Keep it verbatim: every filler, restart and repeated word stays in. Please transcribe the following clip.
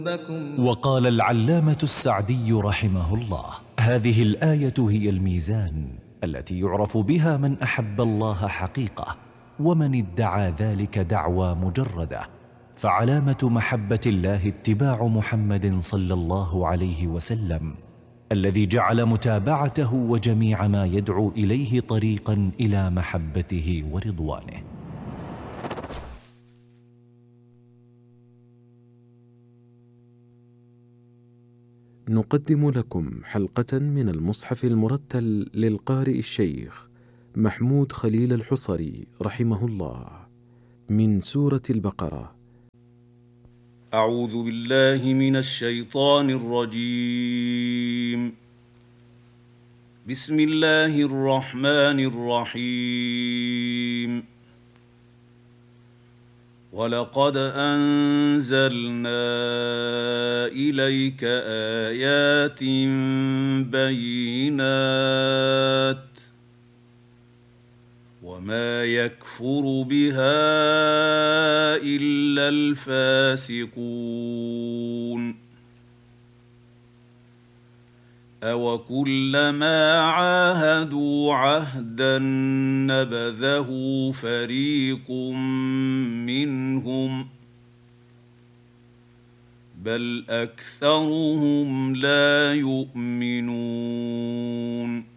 وقال العلامة السعدي رحمه الله: هذه الآية هي الميزان التي يعرف بها من أحب الله حقيقة ومن ادعى ذلك دعوى مجردة. فعلامة محبة الله اتباع محمد صلى الله عليه وسلم، الذي جعل متابعته وجميع ما يدعو إليه طريقا إلى محبته ورضوانه. نقدم لكم حلقة من المصحف المرتل للقارئ الشيخ محمود خليل الحصري رحمه الله، من سورة البقرة. أعوذ بالله من الشيطان الرجيم. بسم الله الرحمن الرحيم. ولقد أنزلنا إليك آيات بينات وما يكفر بها إلا الفاسقون. أوكلما عاهدوا عهدا نبذه فريق منهم بل أكثرهم لا يؤمنون.